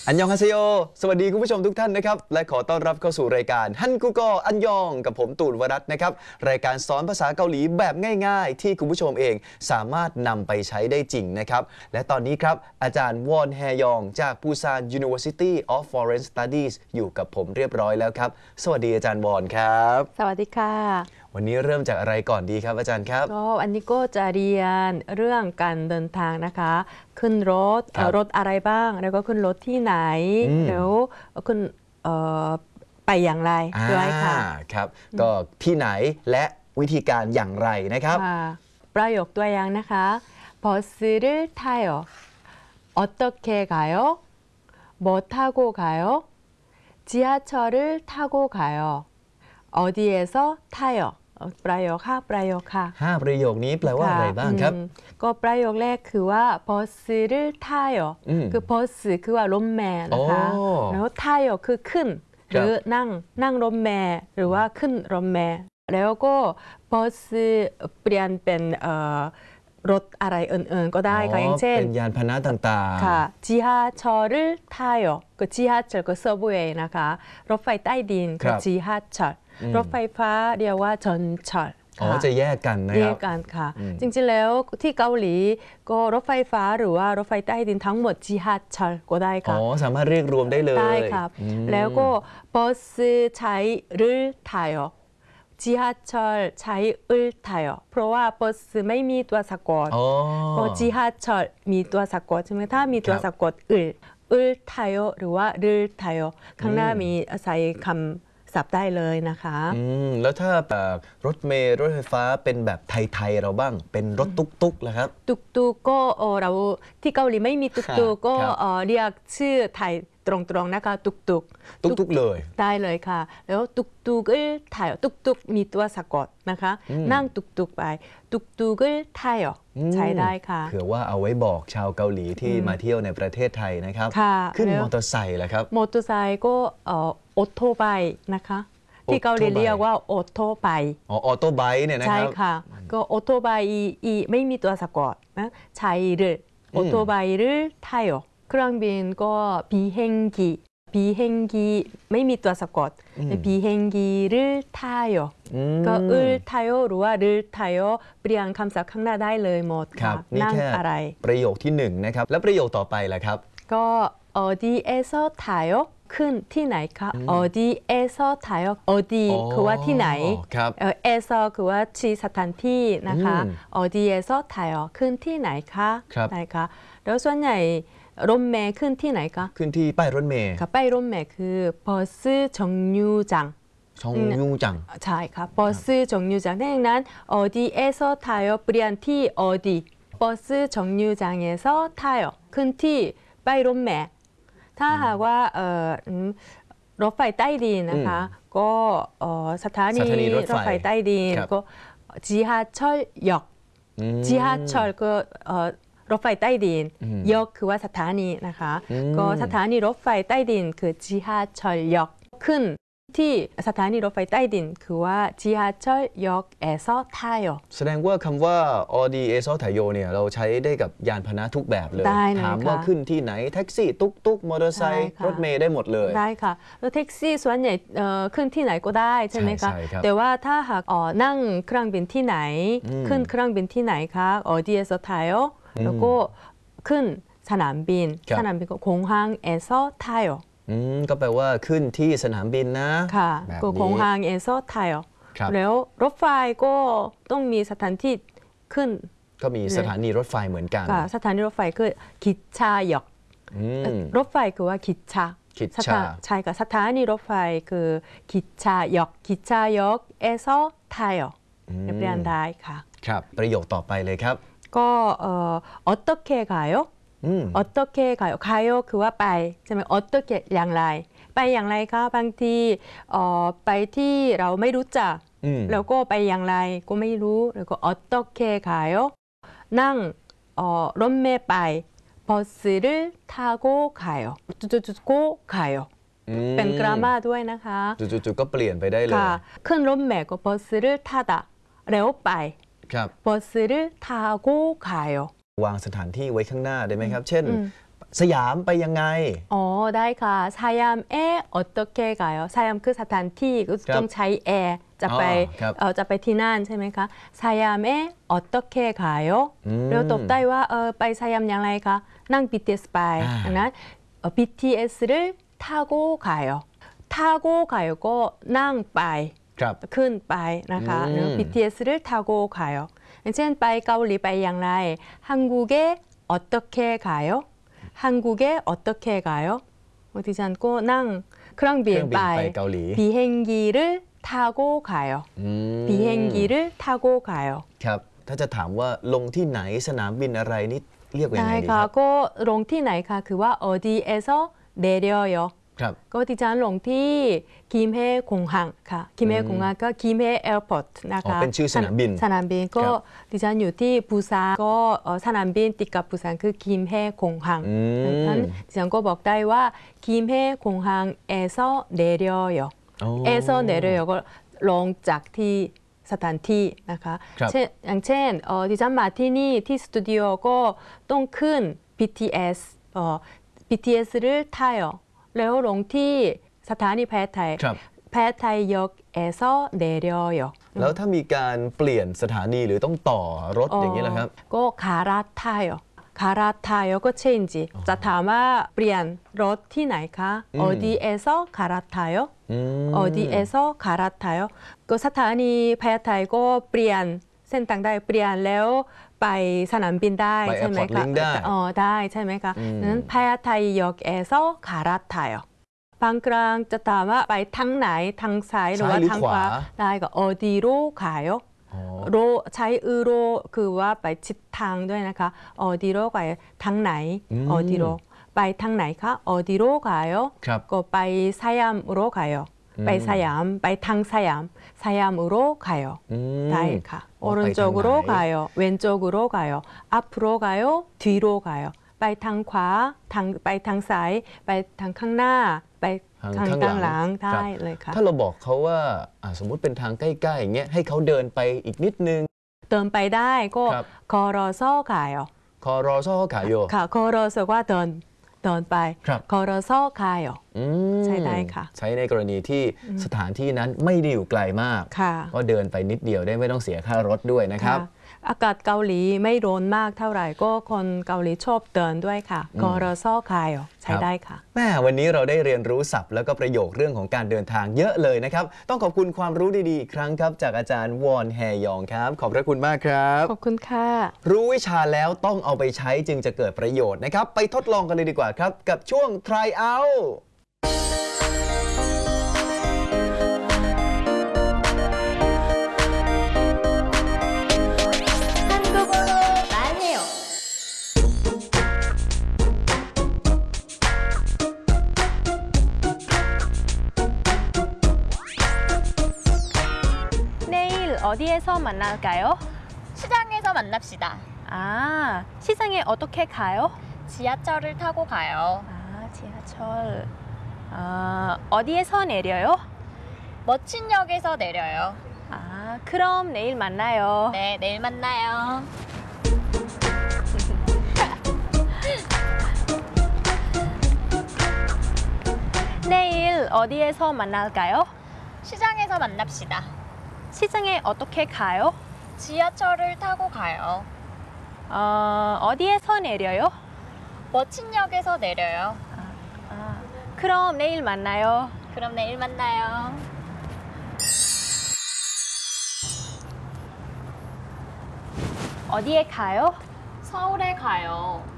อันยองฮาเซโยสวัสดีคุณผู้ชมทุกท่านนะครับและขอต้อนรับเข้าสู่รายการฮันกุโกอันยองกับผมตูนวรัตน์นะครับรายการสอนภาษาเกาหลีแบบง่ายๆที่คุณผู้ชมเองสามารถนำไปใช้ได้จริงนะครับและตอนนี้ครับอาจารย์วอนแฮยองจากปูซาน University of Foreign Studies อยู่กับผมเรียบร้อยแล้วครับสวัสดีอาจารย์วอนครับสวัสดีค่ะวันนี้เริ่มจากอะไรก่อนดีครับอาจารย์ครับก็อันนี้ก็จะเรียนเรื่องการเดินทางนะคะขึ้นรถอะไรบ้างแล้วก็ขึ้นรถที่ไหนแล้วขึ้นไปอย่างไรด้วยค่ะครับก็ที่ไหนและวิธีการอย่างไรนะครับประโยคตัวอย่างนะคะ버스를타요 어떻게 가요? 뭐 타고 가요? 지하철을 타고 가요. 어디에서 타요?ประโยคค่ะประโยคค่ะ 5ประโยคนี้แปลว่าอะไรบ้างครับก็ประโยคแรกคือว่า버스를타요คือ버스คือว่ารถเมล์นะคะแล้ว타요คือขึ้นหรือนั่งรถเมล์หรือว่าขึ้นรถเมล์แล้วก็버스เปลี่ยนเป็นรถอะไรอื่นๆก็ได้ค่ะอย่างเช่นเป็นยานพาหนะต่างๆค่ะ지하철을 타요ก็지하철ก็서브웨이นะคะรถไฟใต้ดินคือ지하철รถไฟฟ้าเรียกว่า전철 จะแยกกันนะครับแยกกันค่ะจริงๆแล้วที่เกาหลีก็รถไฟฟ้าหรือว่ารถไฟใต้ดินทั้งหมด지하철ก็ได้ค่ะสามารถเรียกรวมได้เลยได้ครับแล้วก็버스 차이를 타요 지하철 차이을 타요เพราะว่า버스ไม่มีตัวสะกดก็지하철มีตัวสะกดใช่ไหมถ้ามีตัวสะกด을 타요หรือว่า를 타요ข้างหน้ามีใส่คำศัพท์ได้เลยนะคะแล้วถ้ารถเมล์รถไฟฟ้าเป็นแบบไทยๆเราบ้างเป็นรถตุ๊กๆนะครับตุ๊กๆก็เราที่เกาหลีไม่มีตุ๊กๆก็เรียกชื่อไทยตรงๆนะคะตุ๊กได้เลยค่ะแล้วตุ๊กถ่ายตุ๊กมีตัวสะกดนะคะนั่งตุ๊กไปตุ๊กถ่ายใช้ได้ค่ะเผื่อว่าเอาไว้บอกชาวเกาหลีที่มาเที่ยวในประเทศไทยนะครับขึ้นมอเตอร์ไซค์แล้วครับมอเตอร์ไซค์ก็ออโต้ไบค์นะคะที่เกาหลีเรียกว่าออโต้ไบค์ออโต้ไบค์เนี่ยนะครับใช่ค่ะก็ออโต้ไบค์ไม่มีตัวสะกดนะใช้ออโต้ไบค์ถ่ายเครื่องบินก็비행기ไม่มีตัวสะกด비행기를 타요ก็타요หรือว่า타요เปลี่ยนคำศัพท์ข้างหน้าได้เลยหมดค่ะนั่งอะไรประโยคที่1นะครับแล้วประโยคต่อไปล่ะครับก็어디에서 타요ขึ้นที่ไหนคะ어디에서 타요 어디คือว่าที่ไหน에서คือว่าที่สถานที่นะคะ어디에서 타요ขึ้นที่ไหนคะได้ค่ะแล้วส่วนใหญ่รถเมล์ขึ้นที่ไหนคะขึ้นที่ป้ายรถเมล์ค่ะป้ายรถเมล์คือ버스 정류장ใช่ค่ะ버스 정류장ดังนั้น어디에서 타요เปลี่ยนที่어디 버스 정류장에서 타요ขึ้นที่ป้ายรถเมล์ถ้าหากว่ารถไฟใต้ดินนะคะก็สถานีรถไฟใต้ดินก็지하철역 지하철ก็รถไฟใต้ดินยกคือว่าสถานีนะคะก็สถานีรถไฟใต้ดินคือ지하철역ขึ้นที่สถานีรถไฟใต้ดินคือว่า지하철역에서 타요 แสดงว่าคำว่า어디에서 타요เนี่ยเราใช้ได้กับยานพาหนะทุกแบบเลยถามว่าขึ้นที่ไหนแท็กซี่ตุ๊กมอเตอร์ไซค์รถเมล์ได้หมดเลยได้ค่ะแล้วแท็กซี่ส่วนใหญ่ขึ้นที่ไหนก็ได้ใช่ไหมคะแต่ว่าถ้าหากนั่งเครื่องบินที่ไหนขึ้นเครื่องบินที่ไหนคะ어디에서 타요แล้วก็ขึ้นสนามบินก็공항에서 타요 ก็แปลว่าขึ้นที่สนามบินนะค่ะก็공항에서 타요แล้วรถไฟก็ต้องมีสถานที่ขึ้นก็มีสถานีรถไฟเหมือนกันสถานีรถไฟคือ기차역รถไฟคือว่า기차ใช่ค่ะสถานีรถไฟคือ기차역에서 타요เรียนได้ค่ะครับประโยคต่อไปเลยครับก็어떻게 가요? 어떻게 가요? 가요คือว่าไปใช่ไหม어떻게อย่างไรไปอย่างไรคะบางทีไปที่เราไม่รู้จักแล้วก็ไปอย่างไรก็ไม่รู้แล้วก็어떻게 가요?นั่งรถเมล์ไป버스를 타고 가요. 고 가요.เป็นกราม่าด้วยนะคะจุดๆก็เปลี่ยนไปได้เลยขึ้นรถเมล์ก็버스를 타다แล้วไป버스를 타고 가요. วางสถานที่ไว้ข้างหน้าได้ไหมครับเช่นสยามไปยังไงอ๋อได้ค่ะสยาม어떻게 가요?สยามคือสถานที่ก็ต้องใช้จะไปครับจะไปที่นั่นใช่ไหมคะสยาม어떻게 가요? เราตอบได้ว่าไปสยามอย่างไรคะนั่ง BTS ไปดังนั้นBTS를 타고 가요. 타고 가요 ก็นั่งไปครับขึ้นไปนะคะBTS를 타고 가요. อย่างเช่นไปเกาหลีไปอย่างไร한국에 어떻게 가요? 한국에 어떻게 가요? ดิฉันก็นั่งเครื่องบินไปเกาหลี 비행기를 타고 가요. 비행기를 타고 가요. ครับถ้าจะถามว่าลงที่ไหนสนามบินอะไรนี่เรียกว่ายังได้ไงดีคค่ะรับก็ลงที่ไหนคะคือว่า어디에서 내려요. ครับก็ดิฉันลงที่กิมเฮคงฮังค่ะกิมเฮคงฮังก็กิมเฮแอร์พอร์ตนะคะเป็นชื่อสนามบินสนามบินก็ดิฉันอยู่ที่ปูซานก็สนามบินติดกับปูซานคือกิมเฮคงฮังดังนั้นดิฉันก็บอกได้ว่ากิมเฮคงฮัง에서 내려요. 에서 내려요ก็ลงจากที่สถานที่นะคะครับอย่างเช่นดิฉันมาที่นี่ที่สตูดิโอก็ต้องขึ้น BTS BTS를 타요. แล้วลงที่สถานีแพทย์ไทยครับแพทย์ไทย역에서 내려요. แล้วถ้ามีการเปลี่ยนสถานีหรือต้องต่อรถอย่างนี้แหละครับก็갈아타요. 갈아타요ก็ change จะถามว่าเปลี่ยนรถที่ไหนคะ 어디에서 갈아타요? 어디에서 갈아타요? ก็สถานีแพทย์ไทยก็เปลี่ยนเส้นทางได้เปลี่ยนแล้วไปสนามบินได้ไปใช่ไหม Airport คะ Link ได้ได้ใช่ไหมคะดังนั้นแพทย์ไทย역에서 갈아타요. บางครั้งจะถามว่าไปทางไหนทางซ้ายหรือว่าทางขวาได้ก็어디로 가요? โรใช้โรคือว่าไปทิศทางด้วยนะคะ어디로 가요? ทางไหน어디로ไปทางไหนคะ어디로 가요? ครับก็ไปสยาม으로 가요. ไปสยามไปทางสยาม으로 가요. ได้ค่ะ 오른쪽으로 가요. 왼쪽으로 가요. 앞으로 가요. 뒤로 가요. ไปทางขวาไปทางซ้ายไปทางข้างหน้าไปทางข้างหลังได้เลยค่ะถ้าเราบอกเขาว่าสมมุติเป็นทางใกล้ๆอย่างเงี้ยให้เขาเดินไปอีกนิดนึงเดินไปได้ก็ครับ 걸어서 가요. คอรอซ่อขาโยค่ะ 걸어서 ว่าเดินไปครับ 걸어서 가요. ใช้ได้ค่ะใช้ในกรณีที่สถานที่นั้นไม่ได้อยู่ไกลมากค่ะก็เดินไปนิดเดียวได้ไม่ต้องเสียค่ารถด้วยนะครับค่ะอากาศเกาหลีไม่ร้อนมากเท่าไหร่ก็คนเกาหลีชอบเดินด้วยค่ะ걸어서 가요. ใช้ได้ค่ะแม่วันนี้เราได้เรียนรู้ศัพท์แล้วก็ประโยคเรื่องของการเดินทางเยอะเลยนะครับ ต้องขอบคุณความรู้ดีๆอีกครั้งครับ จากอาจารย์วอนแฮยองครับ ขอบพระคุณมากครับขอบคุณค่ะรู้วิชาแล้วต้องเอาไปใช้จึงจะเกิดประโยชน์นะครับ ไปทดลองกันเลยดีกว่าครับ กับช่วง try out 한국어로 말해요. 내일 어디에서 만날까요? 시장에서 만납시다. 아, 시장에 어떻게 가요? 지하철을 타고 가요. 아, 지하철. 어디에서 내려요? 멋진 역에서 내려요. 아, 그럼 내일 만나요. 네, 내일 만나요. 내일 어디에서 만날까요? 시장에서 만납시다. 시장에 어떻게 가요? 지하철을 타고 가요. 어디에서 내려요? 멋진 역에서 내려요. 그럼 내일 만나요. 그럼 내일 만나요. 어디에 가요? 서울에 가요.